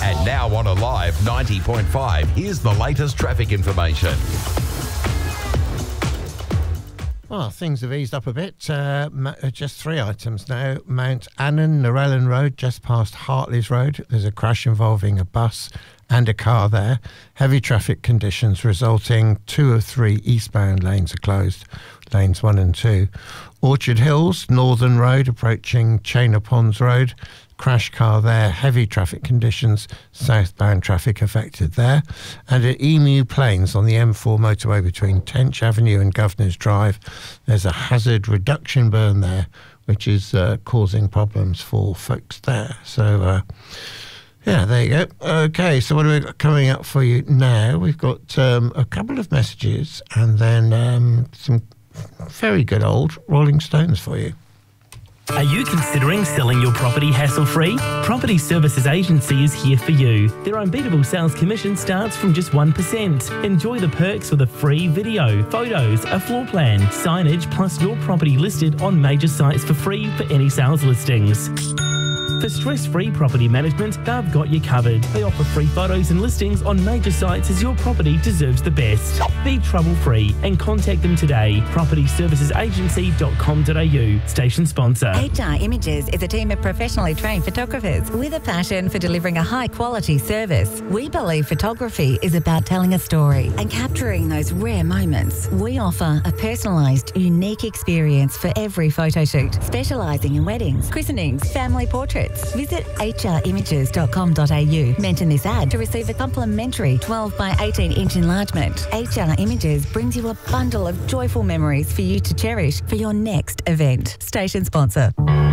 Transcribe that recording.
And now on Alive 90.5, here's the latest traffic information. Well, things have eased up a bit. Just 3 items now. Mount Annan, Narellan Road, just past Hartley's Road. There's a crash involving a bus and a car there. Heavy traffic conditions resulting 2 of 3 eastbound lanes are closed, lanes 1 and 2. Orchard Hills, Northern Road, approaching Chainer Ponds Road. Crash car there, heavy traffic conditions, southbound traffic affected there. And at Emu Plains on the M4 motorway between Tench Avenue and Governor's Drive, there's a hazard reduction burn there, which is causing problems for folks there. So, yeah, there you go. Okay, so what are we got coming up for you now? We've got a couple of messages and then some very good old Rolling Stones for you. Are you considering selling your property hassle-free? Property Services Agency is here for you. Their unbeatable sales commission starts from just 1%. Enjoy the perks with a free video, photos, a floor plan, signage, plus your property listed on major sites for free for any sales listings. For stress-free property management, they've got you covered. They offer free photos and listings on major sites as your property deserves the best. Be trouble-free and contact them today. propertyservicesagency.com.au. Station sponsor. HR Images is a team of professionally trained photographers with a passion for delivering a high-quality service. We believe photography is about telling a story and capturing those rare moments. We offer a personalised, unique experience for every photo shoot, specialising in weddings, christenings, family portraits. Visit hrimages.com.au. Mention this ad to receive a complimentary 12 by 18 inch enlargement. HR Images brings you a bundle of joyful memories for you to cherish for your next event. Station sponsor.